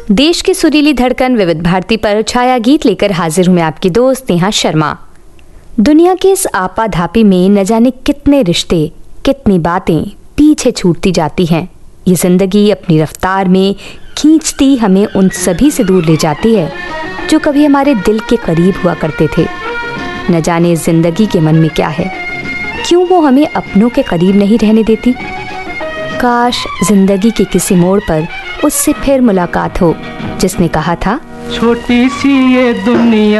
देश की सुरीली धड़कन विविध भारती पर छाया गीत लेकर हाजिर हूं मैं आपकी दोस्त नेहा शर्मा। दुनिया के इस आपाधापी में न जाने कितने रिश्ते, कितनी बातें पीछे छूटती जाती हैं। ये जिंदगी अपनी रफ्तार में खींचती हमें उन सभी से दूर ले जाती है जो कभी हमारे दिल के करीब हुआ करते थे। न जाने इस जिंदगी के मन में क्या है, क्यों वो हमें अपनों के करीब नहीं रहने देती। काश जिंदगी के किसी मोड़ पर उससे फिर मुलाकात हो जिसने कहा था, छोटी सी ये दुनिया